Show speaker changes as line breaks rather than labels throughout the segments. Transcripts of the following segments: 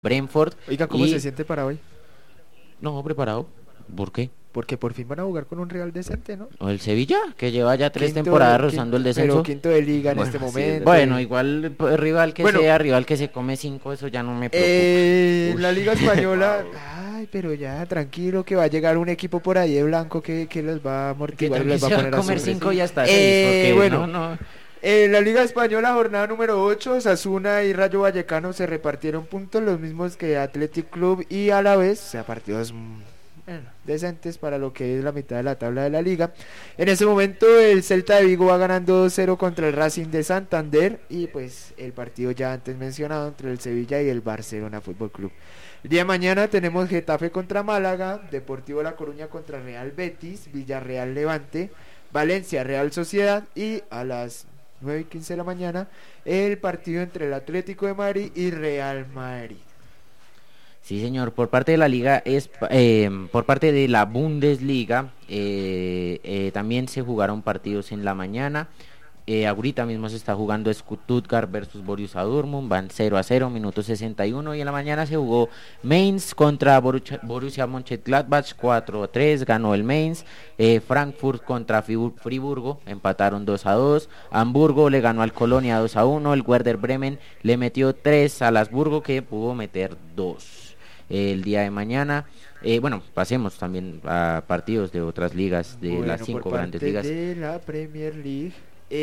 Brentford.
Oiga, ¿cómo se siente para hoy?
No, preparado. ¿Por qué?
Porque por fin van a jugar con un Real decente, ¿no?
¿O el Sevilla, que lleva ya 3
Quinto
temporadas
de-
rozando el
quinto-
descenso?
Pero quinto de liga en
Bueno,
este
sí,
momento.
bueno, igual rival que
Bueno.
sea, rival que se come 5, eso ya no me preocupa.
La
Uy,
Liga Española,
wow.
ay, pero ya, tranquilo, que va a llegar un equipo por ahí de blanco que los va a
Que
amortiguar,
también
les va a
se va a
poner a
comer
sufrir.
5 y hasta 6, porque
bueno.
no.
La Liga Española, jornada número 8, Osasuna y Rayo Vallecano se repartieron puntos, los mismos que Athletic Club y Alavés, o sea, partidos decentes para lo que es la mitad de la tabla de la liga. En ese momento el Celta de Vigo va ganando 2-0 contra el Racing de Santander y pues el partido ya antes mencionado entre el Sevilla y el Barcelona Fútbol Club. El día de mañana tenemos Getafe contra Málaga, Deportivo La Coruña contra Real Betis, Villarreal Levante, Valencia Real Sociedad y a las 9:15 de la mañana el partido entre el Atlético de Madrid y Real Madrid.
Sí, señor, por parte de la liga, por parte de la Bundesliga, también se jugaron partidos en la mañana. Ahorita mismo se está jugando Stuttgart versus Borussia Dortmund, van 0-0, minuto 61, y en la mañana se jugó Mainz contra Borussia Mönchengladbach, 4-3, ganó el Mainz. Frankfurt contra Friburgo, empataron 2-2, Hamburgo le ganó al Colonia 2-1, el Werder Bremen le metió 3 al Habsburgo, que pudo meter 2. El día de mañana, pasemos también a partidos de otras ligas, de las 5 grandes ligas.
De la Premier League,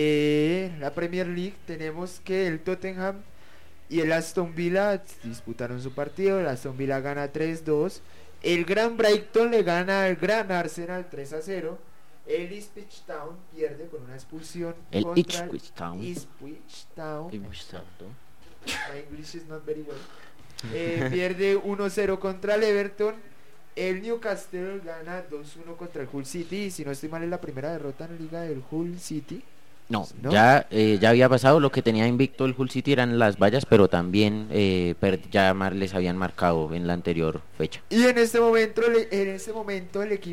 tenemos que el Tottenham y el Aston Villa disputaron su partido. El Aston Villa gana 3-2. El Gran Brighton le gana al Gran Arsenal 3-0. El Ipswich Town pierde con una expulsión contra
Ipswich Town.
My English is not very well. Pierde 1-0 contra el Everton. El Newcastle gana 2-1 contra el Hull City. Y si no estoy mal, es la primera derrota en la liga del Hull City.
No,
¿no?
ya había pasado. Lo que tenía invicto el Hull City eran las vallas, pero también ya les habían marcado en la anterior fecha.
Y en este momento el equipo